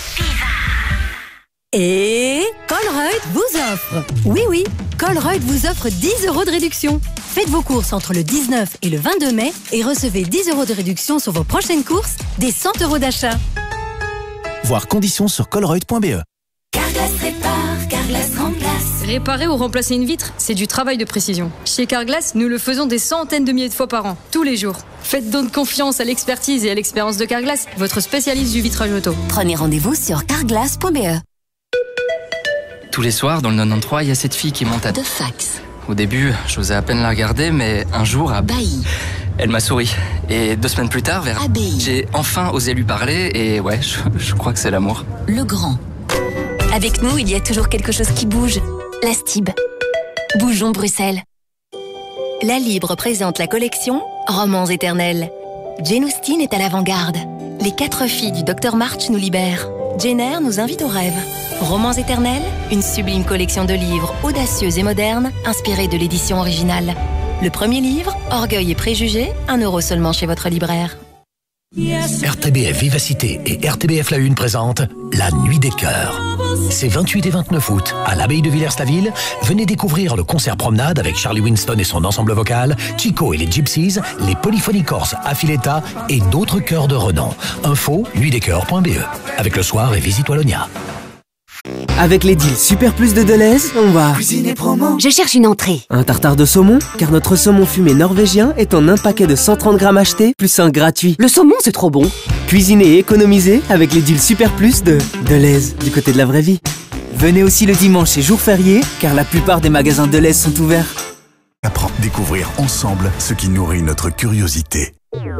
Et Colruyt vous offre. Oui, Colruyt vous offre 10 € de réduction. Faites vos courses entre le 19 et le 22 mai et recevez 10 € de réduction sur vos prochaines courses, des 100 € d'achat. Voir conditions sur colruyt.be. Carglass répare, Carglass remplace. Réparer ou remplacer une vitre, c'est du travail de précision. Chez Carglass, nous le faisons des centaines de milliers de fois par an, tous les jours. Faites donc confiance à l'expertise et à l'expérience de Carglass, votre spécialiste du vitrage auto. Prenez rendez-vous sur carglass.be. Tous les soirs, dans le 93, il y a cette fille qui monte à... De fax. Au début, j'osais à peine la regarder, mais un jour, elle m'a souri. Et 2 semaines plus tard, j'ai enfin osé lui parler, et ouais, je crois que c'est l'amour. Le grand. Avec nous, il y a toujours quelque chose qui bouge. La Stib. Bougeons Bruxelles. La Libre présente la collection Romans éternels. Jane Austen est à l'avant-garde. Les 4 filles du Dr March nous libèrent. Jane Eyre nous invite au rêve. Romans éternels, une sublime collection de livres audacieux et modernes, inspirés de l'édition originale. Le premier livre, Orgueil et préjugés, 1 € seulement chez votre libraire. RTBF Vivacité et RTBF La Une présentent La Nuit des Cœurs. C'est 28 et 29 août, à l'abbaye de Villers-la-Ville. Venez découvrir le concert promenade avec Charlie Winston et son ensemble vocal, Chico et les Gypsies, les Polyphonies Corses Affiletta et d'autres chœurs de renom. Info, nuitdescoeurs.be. Avec le soir et Visite Wallonia. Avec les deals Super Plus de Deleuze, on va cuisiner promo. Je cherche une entrée. Un tartare de saumon, car notre saumon fumé norvégien est en un paquet de 130 grammes acheté, plus un gratuit. Le saumon, c'est trop bon. Cuisiner et économiser avec les deals Super Plus de Deleuze, du côté de la vraie vie. Venez aussi le dimanche et jour férié, car la plupart des magasins Delhaize sont ouverts. Apprendre, découvrir ensemble ce qui nourrit notre curiosité.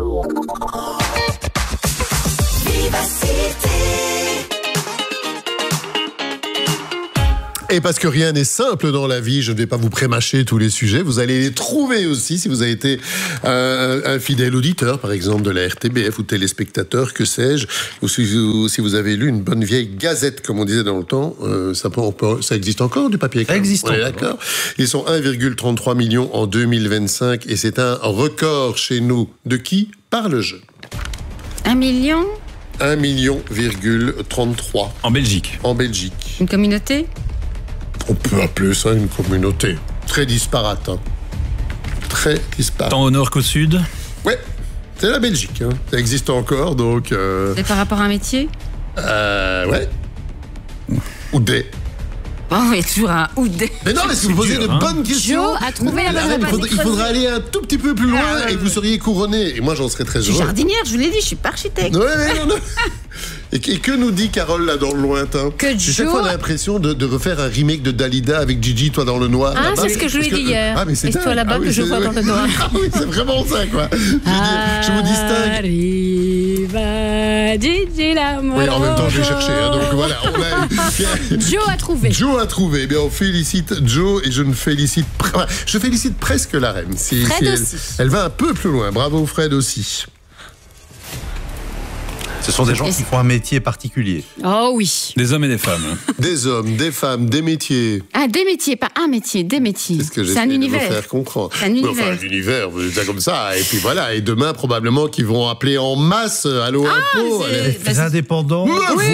Et parce que rien n'est simple dans la vie, je ne vais pas vous prémâcher tous les sujets. Vous allez les trouver aussi si vous avez été un fidèle auditeur, par exemple, de la RTBF ou téléspectateur, que sais-je, ou si vous avez lu une bonne vieille gazette, comme on disait dans le temps. Ça existe encore, du papier écrit? Ça existe encore. D'accord. Ils sont 1,33 million en 2025 et c'est un record chez nous. De qui parle-je? 1 million 1,33 million. En Belgique. En Belgique. Une communauté? On peut appeler ça une communauté. Très disparate. Hein. Très disparate. Tant au nord qu'au sud? Ouais, c'est la Belgique. Hein. Ça existe encore, donc... C'est par rapport à un métier? Ouais. Ou des. Oh, il y a toujours un ou des. Mais non, mais si vous posez de bonnes questions... Joe a trouvé la bonne réponse. Il faudra aller un tout petit peu plus loin et vous seriez couronné. Et moi, j'en serais très heureux. Je suis jardinière, je vous l'ai dit, je suis pas architecte. Ouais, non. Et que nous dit Carole, là, dans le lointain? Que J'ai chaque fois l'impression de refaire un remake de Dalida avec Gigi, toi dans le noir. Ah, c'est ce que je lui ai dit hier. Ah, mais c'est toi là-bas que je vois dans le noir. Ah oui, c'est vraiment ça, quoi. Je vous distingue. Arriva Gigi l'amour. Oui, en même temps, je l'ai cherché, hein, donc voilà. Joe a trouvé. Joe a trouvé. Bien, on félicite Joe et je félicite presque la reine. Fred aussi. Elle va un peu plus loin. Bravo, Fred aussi. Ce sont des gens qui font un métier particulier. Oh oui. Des hommes et des femmes. Des hommes, des femmes, des métiers. Ah, des métiers, pas un métier, des métiers. C'est ce que c'est un j'essaie de vous univers. faire comprendre. C'est un univers. Enfin, un univers, vous dites ça comme ça. Et puis voilà. Et demain, probablement, qu'ils vont appeler en masse Allo Impôt. Les indépendants.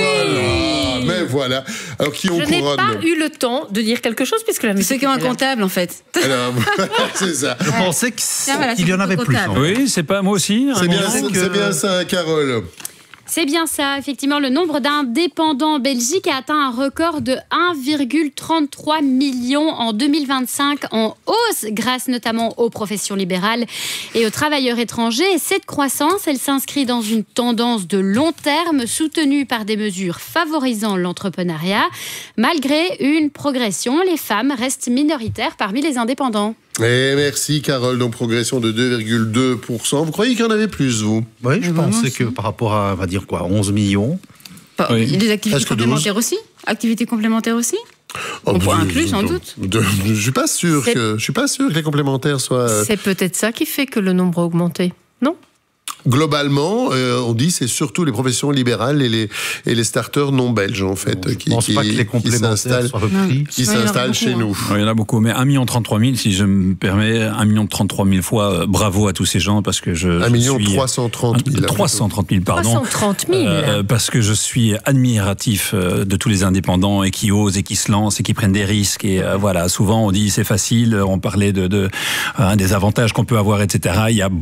Mais voilà. Alors, qui on Je n'ai couronne? pas eu le temps de dire quelque chose puisque la musique... Ceux qui ont un comptable, en fait. Alors, c'est ça. Je pensais qu'il y en avait plus. Oui, c'est pas moi aussi. C'est bien ça, Carole. C'est bien ça, effectivement, le nombre d'indépendants en Belgique a atteint un record de 1,33 million en 2025, en hausse grâce notamment aux professions libérales et aux travailleurs étrangers. Et cette croissance, elle s'inscrit dans une tendance de long terme soutenue par des mesures favorisant l'entrepreneuriat. Malgré une progression, les femmes restent minoritaires parmi les indépendants. Et merci Carole, donc progression de 2,2%. Vous croyez qu'il y en avait plus, vous? Oui, je pensais que par rapport à, on va dire quoi, 11 millions. Il y a des activités complémentaires aussi? Activités complémentaires aussi? On pourra inclure sans doute. Je suis pas sûr que les complémentaires soient... C'est peut-être ça qui fait que le nombre a augmenté, non? Globalement, on dit c'est surtout les professions libérales et les starters non belges en fait qui s'installent chez nous. Il y en a beaucoup, mais 1 333 000, si je me permets, 1 333 000 fois bravo à tous ces gens parce que 1 330 000. 330 000, pardon. 330 000. Parce que je suis admiratif de tous les indépendants et qui osent et qui se lancent et qui prennent des risques et voilà. Souvent on dit c'est facile, on parlait des avantages qu'on peut avoir, etc. Il y a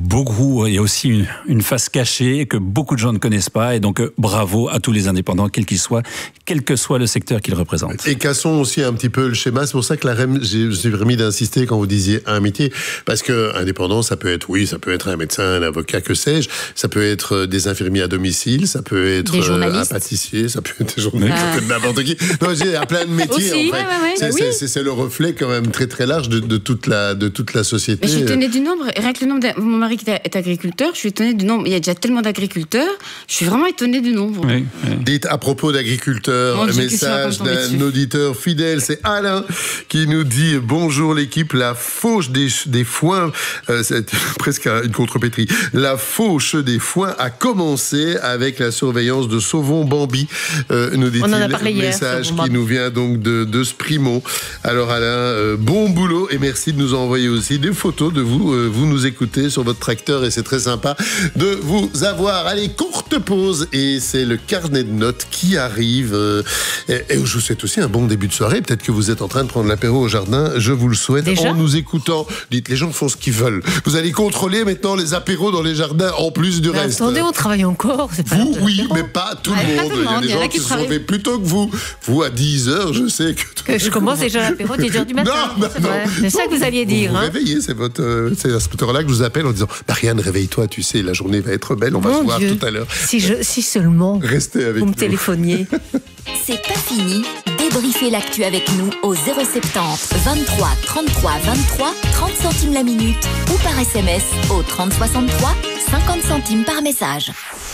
aussi une face cachée que beaucoup de gens ne connaissent pas et donc bravo à tous les indépendants quels qu'ils soient, quel que soit le secteur qu'ils représentent. Et cassons aussi un petit peu le schéma, c'est pour ça que je suis permis d'insister quand vous disiez un métier, parce que indépendant ça peut être un médecin, un avocat, que sais-je, ça peut être des infirmiers à domicile, ça peut être un pâtissier, ça peut être des journalistes, ça peut être n'importe qui. Non, il y a plein de métiers aussi, en fait. C'est le reflet quand même très très large de toute la société. Mais je suis étonnée du nombre, rien que le nombre mon mari qui est agriculteur, je suis étonnée du nombre. Il y a déjà tellement d'agriculteurs, je suis vraiment étonnée du nombre. Oui. Dites à propos d'agriculteurs, un message d'un auditeur fidèle, c'est Alain qui nous dit bonjour l'équipe, la fauche des foins, c'est presque une contrepétrie, la fauche des foins a commencé avec la surveillance de Sauvon-Bambi, nous dit-il. On en a parlé hier. Message qui nous vient donc de Sprimont. Alors Alain, bon boulot et merci de nous envoyer aussi des photos de vous. Vous nous écoutez sur votre tracteur et c'est très sympa de vous avoir. Allez, courte pause et c'est le carnet de notes qui arrive. Et je vous souhaite aussi un bon début de soirée. Peut-être que vous êtes en train de prendre l'apéro au jardin. Je vous le souhaite. Déjà? En nous écoutant. Dites, les gens font ce qu'ils veulent. Vous allez contrôler maintenant les apéros dans les jardins en plus du reste. Attendez, on travaille encore. C'est pas vous, oui, mais pas tout le monde. Il y a des gens qui se sont levés plus tôt que vous. Vous, à 10h, je sais que je commence déjà l'apéro à 10h du matin. Non. C'est ça que vous alliez dire. Vous réveillez, c'est à ce moment-là que je vous appelle en disant Marianne, réveille-toi, tu sais, la journée va être belle, on va se voir tout à l'heure. Si seulement restez avec vous nous. me téléphoniez. C'est pas fini. Débat Débriefez l'actu avec nous au 070 23 33 23 30 centimes la minute ou par SMS au 30 63 50 centimes par message.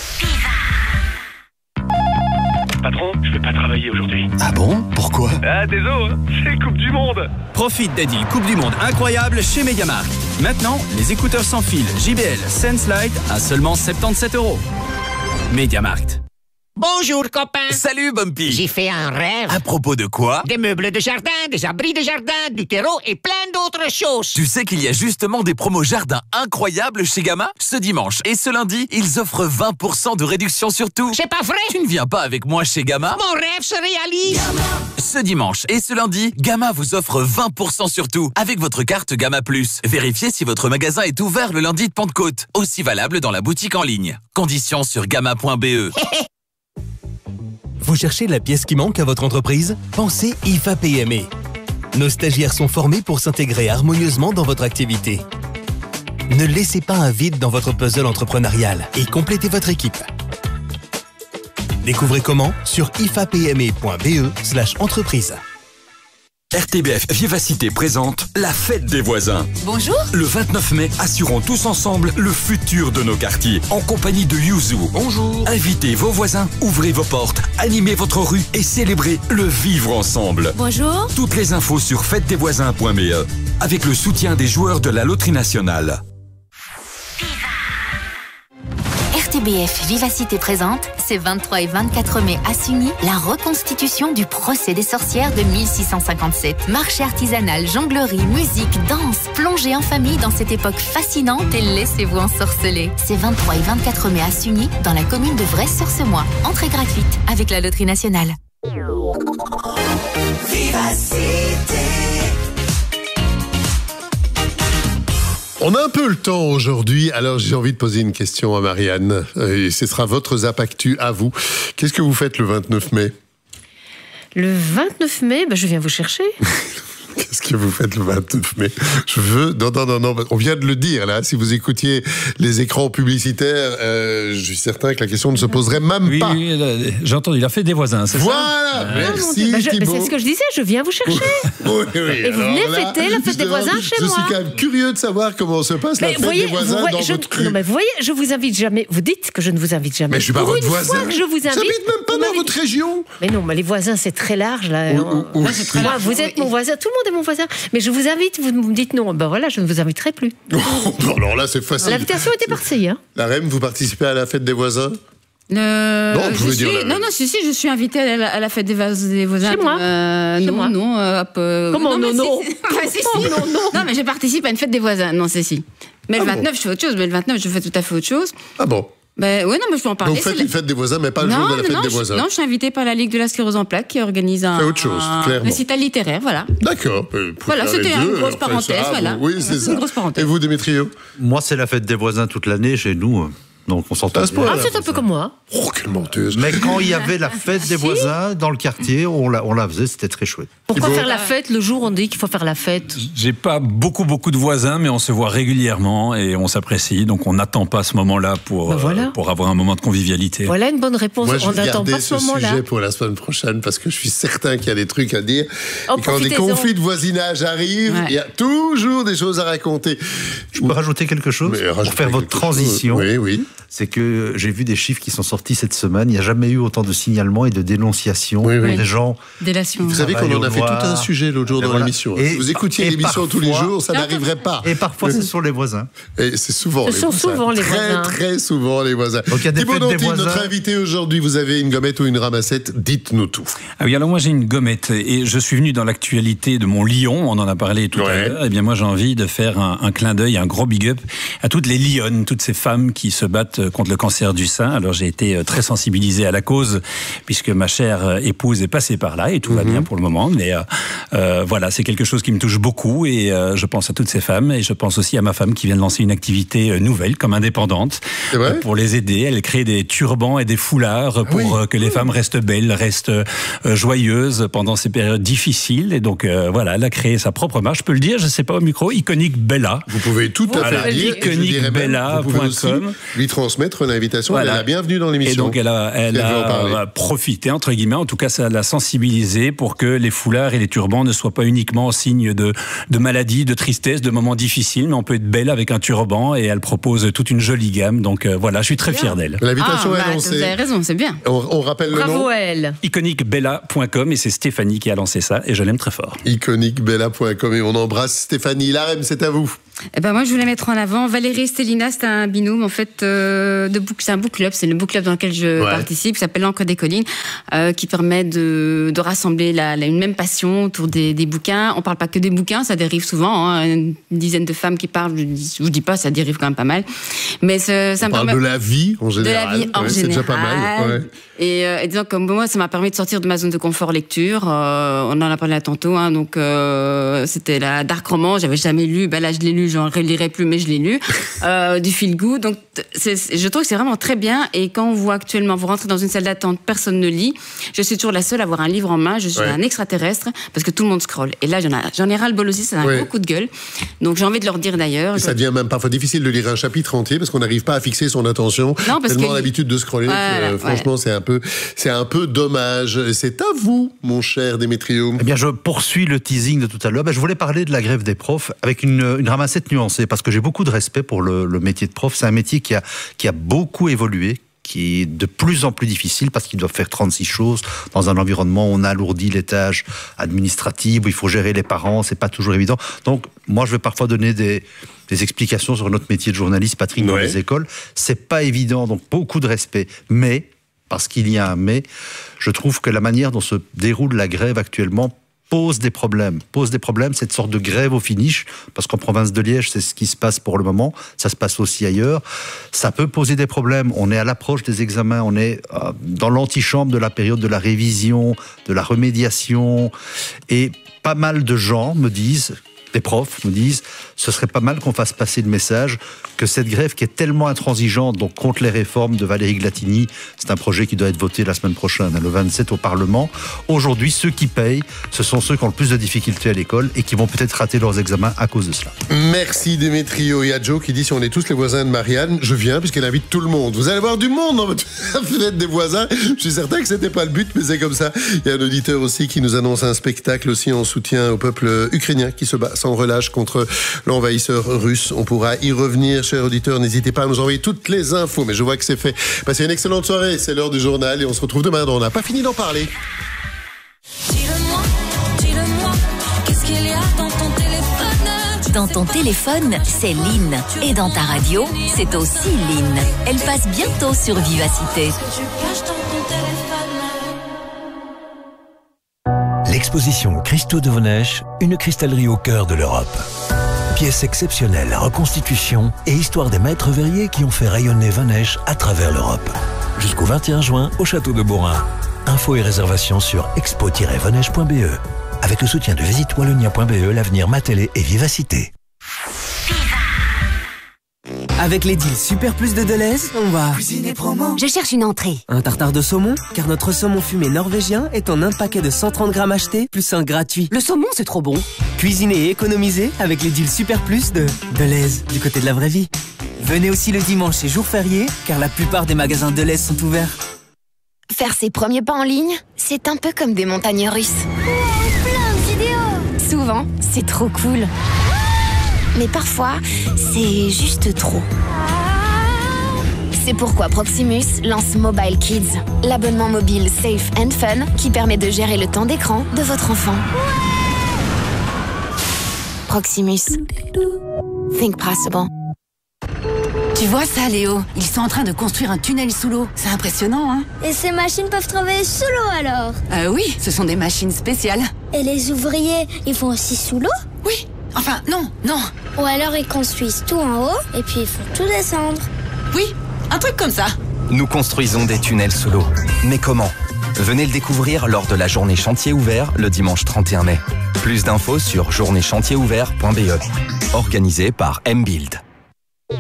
Patron, je vais pas travailler aujourd'hui. Ah bon? Pourquoi? Ah, désolé, c'est Coupe du Monde. Profite des deals Coupe du Monde incroyables chez Mediamarkt. Maintenant, les écouteurs sans fil JBL Sense Lite à seulement 77 €. Mediamarkt. Bonjour copains. Salut Bumpy. J'ai fait un rêve. À propos de quoi? Des meubles de jardin, des abris de jardin, du terreau et plein d'autres choses. Tu sais qu'il y a justement des promos jardin incroyables chez Gamma? Ce dimanche et ce lundi, ils offrent 20% de réduction sur tout. C'est pas vrai? Tu ne viens pas avec moi chez Gamma? Mon rêve se réalise. Gamma. Ce dimanche et ce lundi, Gamma vous offre 20% sur tout avec votre carte Gamma Plus. Vérifiez si votre magasin est ouvert le lundi de Pentecôte. Aussi valable dans la boutique en ligne. Conditions sur gamma.be. Vous cherchez la pièce qui manque à votre entreprise? Pensez IFA PME. Nos stagiaires sont formés pour s'intégrer harmonieusement dans votre activité. Ne laissez pas un vide dans votre puzzle entrepreneurial et complétez votre équipe. Découvrez comment sur ifapme.be/entreprise. RTBF Vivacité présente la fête des voisins. Bonjour. Le 29 mai, assurons tous ensemble le futur de nos quartiers, en compagnie de Yuzu. Bonjour. Invitez vos voisins, ouvrez vos portes, animez votre rue et célébrez le vivre ensemble. Bonjour. Toutes les infos sur fêtedesvoisins.me, avec le soutien des joueurs de la Loterie Nationale. RTBF Vivacité présente, ces 23 et 24 mai à Sugny, la reconstitution du procès des sorcières de 1657. Marché artisanal, jonglerie, musique, danse, plongez en famille dans cette époque fascinante et laissez-vous ensorceler. Ces 23 et 24 mai à Sugny, dans la commune de Vresse-sur-Semois. Entrée gratuite avec la Loterie Nationale. Vivacité. On a un peu le temps aujourd'hui, alors j'ai envie de poser une question à Marianne. Et ce sera votre Zap Actu à vous. Qu'est-ce que vous faites le 29 mai? Le 29 mai, je viens vous chercher. Qu'est-ce que vous faites le 29 mai? Je veux... Non, on vient de le dire, là. Si vous écoutiez les écrans publicitaires, je suis certain que la question ne se poserait même pas. Oui, j'ai entendu, il a fait des voisins, c'est ça? Merci, Thibaut. C'est ce que je disais, je viens vous chercher. Oui. Et vous venez fêter la fête des voisins chez moi. Je suis quand même curieux de savoir comment se passe la fête des voisins dans votre rue. Non, mais vous voyez, je vous invite jamais. Vous dites que je ne vous invite jamais. Mais je suis pas votre voisin. Fois que je vous invite. J'habite même pas dans votre région. Mais non, mais les voisins, c'est très large, là. C'est très large. Vous êtes mon voisin, tout le monde est mon voisin. Mais je vous invite, vous me dites non, ben voilà, je ne vous inviterai plus. Alors là, c'est facile. L'invitation était partie. Hein. La REM, vous participez à la fête des voisins? Non, je suis invitée à la fête des voisins. Chez moi. Non. Comment non? Non, mais je participe à une fête des voisins. Non, c'est si. Mais le 29, je fais autre chose. Mais le 29, je fais tout à fait autre chose. Ah bon? Ben, ouais, non, mais je peux en parler. Donc, vous faites une fête des voisins, mais pas le jour de la fête des voisins. Non, je suis invitée par la Ligue de la sclérose en plaques qui organise un récital littéraire, voilà. D'accord. Voilà, c'était une grosse parenthèse, voilà. Oui, c'est ça. Une grosse parenthèse. Et vous, Démétrio? Moi, c'est la fête des voisins toute l'année chez nous. Donc on s'entend. C'est un peu comme moi. Oh, quelle menteuse. Mais quand il y avait la fête des voisins dans le quartier, on la faisait, c'était très chouette. Pourquoi faire la fête le jour où on dit qu'il faut faire la fête? J'ai pas beaucoup de voisins, mais on se voit régulièrement et on s'apprécie. Donc on n'attend pas ce moment-là pour avoir un moment de convivialité. Voilà une bonne réponse. Moi, on n'attend pas ce moment-là. Sujet pour la semaine prochaine parce que je suis certain qu'il y a des trucs à dire. Et quand des conflits de voisinage arrivent, il y a toujours des choses à raconter. Je peux rajouter quelque chose pour faire votre transition. Oui. C'est que j'ai vu des chiffres qui sont sortis cette semaine. Il n'y a jamais eu autant de signalements et de dénonciations des gens. Vous savez qu'on en a fait tout un sujet l'autre jour dans l'émission. Si vous écoutiez l'émission tous les jours, ça n'arriverait pas. Et parfois, ce sont les voisins. Et c'est souvent les voisins. Très souvent les voisins. Donc, il y a des Thibaut fêtes des Danty, voisins. notre invité aujourd'hui, vous avez une gommette ou une ramassette? Dites-nous tout. Ah oui, alors moi j'ai une gommette et je suis venu dans l'actualité de mon lion, on en a parlé tout à l'heure. Eh bien moi j'ai envie de faire un clin d'œil, un gros big up à toutes les lionnes, toutes ces femmes qui se battent contre le cancer du sein. Alors j'ai été très sensibilisé à la cause puisque ma chère épouse est passée par là et tout va bien pour le moment. Mais voilà, c'est quelque chose qui me touche beaucoup et je pense à toutes ces femmes et je pense aussi à ma femme qui vient de lancer une activité nouvelle comme indépendante pour les aider. Elle crée des turbans et des foulards pour que les femmes restent belles, restent joyeuses pendant ces périodes difficiles. Et donc voilà, elle a créé sa propre marque. Je peux le dire, je ne sais pas au micro, Iconic Bella. Vous pouvez tout à fait dire. IconicBella.com. transmettre l'invitation. Elle est la bienvenue dans l'émission. Et donc elle a profité, entre guillemets, en tout cas ça l'a sensibilisé pour que les foulards et les turbans ne soient pas uniquement signe de maladie, de tristesse, de moments difficiles, mais on peut être belle avec un turban, et elle propose toute une jolie gamme. Donc voilà, je suis très fier d'elle. L'invitation est lancée. Vous avez raison, c'est bien. On rappelle le nom. Bravo à elle. Iconiquebella.com, et c'est Stéphanie qui a lancé ça, et je l'aime très fort. Iconiquebella.com, et on embrasse Stéphanie. Larem, c'est à vous. Moi, je voulais mettre en avant Valérie et Stélina. C'est un binôme, en fait, c'est un book club. C'est le book club dans lequel je participe, qui s'appelle L'Encre des Collines, qui permet de rassembler une même passion autour des bouquins. On parle pas que des bouquins, ça dérive souvent. Une dizaine de femmes qui parlent, je vous dis pas, ça dérive quand même pas mal. Mais ça me permet de la vie en général. De la vie en général. C'est déjà pas mal. Ouais. Et disons, comme moi, ça m'a permis de sortir de ma zone de confort lecture. On en a parlé là tantôt. Donc, c'était la dark roman. J'avais jamais lu. Là, je l'ai lu. J'en relirai plus, mais je l'ai lu. Du feel good. Donc, je trouve que c'est vraiment très bien. Et quand on voit actuellement, vous rentrez dans une salle d'attente, personne ne lit. Je suis toujours la seule à avoir un livre en main. Je suis un extraterrestre parce que tout le monde scrolle. Et là, j'en ai ras le bol aussi. C'est un gros coup de gueule. Donc, j'ai envie de leur dire d'ailleurs. Ça devient même parfois difficile de lire un chapitre entier parce qu'on n'arrive pas à fixer son attention. Non, parce tellement l'habitude de scroller. Franchement, c'est un peu dommage. C'est à vous, mon cher Démétrio. Eh bien, je poursuis le teasing de tout à l'heure. Je voulais parler de la grève des profs avec une ramassette nuancée, parce que j'ai beaucoup de respect pour le métier de prof. C'est un métier qui a beaucoup évolué, qui est de plus en plus difficile parce qu'ils doivent faire 36 choses dans un environnement où on alourdit les tâches administratives, où il faut gérer les parents, c'est pas toujours évident. Donc, moi, je vais parfois donner des explications sur notre métier de journaliste, Patrick, dans les écoles. C'est pas évident, donc beaucoup de respect. Mais, parce qu'il y a un mais, je trouve que la manière dont se déroule la grève actuellement pose des problèmes, cette sorte de grève au finish, parce qu'en province de Liège, c'est ce qui se passe pour le moment, ça se passe aussi ailleurs, ça peut poser des problèmes, on est à l'approche des examens, on est dans l'antichambre de la période de la révision, de la remédiation, et pas mal de gens des profs me disent, ce serait pas mal qu'on fasse passer le message que cette grève qui est tellement intransigeante, donc contre les réformes de Valérie Glatini, c'est un projet qui doit être voté la semaine prochaine, le 27 au Parlement. Aujourd'hui, ceux qui payent, ce sont ceux qui ont le plus de difficultés à l'école et qui vont peut-être rater leurs examens à cause de cela. Merci Démétrio. Il y a Joe qui dit, si on est tous les voisins de Marianne, je viens puisqu'elle invite tout le monde. Vous allez voir du monde dans votre fenêtre des voisins. Je suis certain que c'était pas le but, mais c'est comme ça. Il y a un auditeur aussi qui nous annonce un spectacle aussi en soutien au peuple ukrainien qui se bat sans relâche contre l'envahisseur russe. On pourra y revenir, chers auditeurs. N'hésitez pas à nous envoyer toutes les infos, mais je vois que c'est fait. Passez une excellente soirée. C'est l'heure du journal et on se retrouve demain. On n'a pas fini d'en parler. Dis-le-moi, qu'est-ce qu'il y a dans ton téléphone? Dans ton téléphone, c'est Lynn. Et dans ta radio, c'est aussi Lynn. Elle passe bientôt sur Vivacité. L'exposition Christo de Venèche, une cristallerie au cœur de l'Europe. Pièces exceptionnelles, reconstitutions et histoire des maîtres verriers qui ont fait rayonner Venèche à travers l'Europe. Jusqu'au 21 juin au château de Beaurain. Infos et réservations sur expo-venèche.be. Avec le soutien de visitewallonia.be, l'avenir Matélé et Vivacité. Avec les deals Super Plus de Deleuze, on va cuisiner promo. Je cherche une entrée. Un tartare de saumon, car notre saumon fumé norvégien est en un paquet de 130 grammes acheté, plus un gratuit. Le saumon, c'est trop bon. Cuisiner et économiser avec les deals Super Plus de Deleuze, du côté de la vraie vie. Venez aussi le dimanche et jour férié, car la plupart des magasins Deleuze sont ouverts. Faire ses premiers pas en ligne, c'est un peu comme des montagnes russes. Plein de vidéos. Souvent, c'est trop cool. Mais parfois, c'est juste trop. C'est pourquoi Proximus lance Mobile Kids, l'abonnement mobile safe and fun qui permet de gérer le temps d'écran de votre enfant. Proximus. Think possible. Tu vois ça, Léo? Ils sont en train de construire un tunnel sous l'eau. C'est impressionnant, hein? Et ces machines peuvent travailler sous l'eau, alors? Oui, ce sont des machines spéciales. Et les ouvriers, ils font aussi sous l'eau? Oui. Enfin, non. Ou alors ils construisent tout en haut, et puis ils font tout descendre. Oui, un truc comme ça. Nous construisons des tunnels sous l'eau. Mais comment? Venez le découvrir lors de la journée chantier ouvert le dimanche 31 mai. Plus d'infos sur journéechantierouvert.be. Organisé par M-Build.